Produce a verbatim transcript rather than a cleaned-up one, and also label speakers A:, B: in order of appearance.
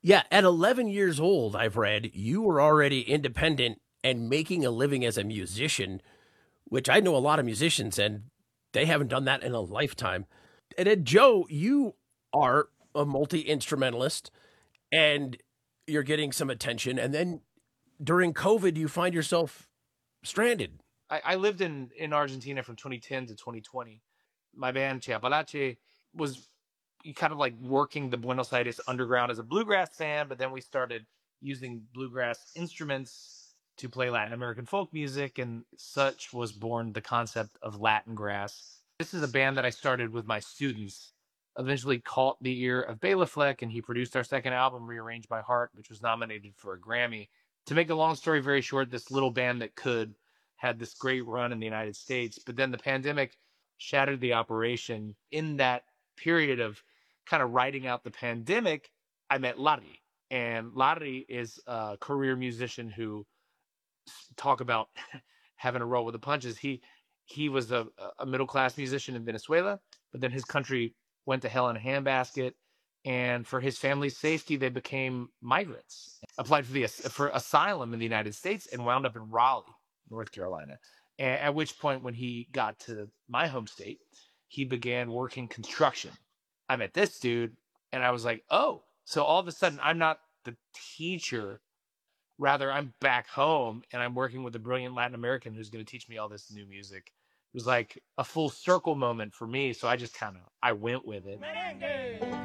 A: Yeah, at eleven years old, I've read, you were already independent and making a living as a musician, which I know a lot of musicians and they haven't done that in a lifetime. And then Joe, you are a multi-instrumentalist and you're getting some attention. And then during COVID, you find yourself stranded.
B: I, I lived in, in Argentina from twenty ten to twenty twenty. My band Chiapalache was kind of like working the Buenos Aires underground as a bluegrass band, but then we started using bluegrass instruments to play Latin American folk music, and such was born the concept of Latin grass. This is a band that I started with my students. Eventually caught the ear of Bela Fleck, and he produced our second album, Rearranged by Heart, which was nominated for a Grammy. To make a long story very short, this little band that could had this great run in the United States, but then the pandemic shattered the operation. In that period of kind of writing out the pandemic, I met Larry. And Larry is a career musician who talk about having a roll with the punches. He he was a, a middle class musician in Venezuela, but then his country went to hell in a handbasket. And for his family's safety, they became migrants, applied for the for asylum in the United States, and wound up in Raleigh, North Carolina. And at which point, when he got to my home state, he began working construction. I met this dude, and I was like, oh, so all of a sudden, I'm not the teacher. Rather, I'm back home and I'm working with a brilliant Latin American who's going to teach me all this new music. It was like a full circle moment for me. So I just kind of, I went with it.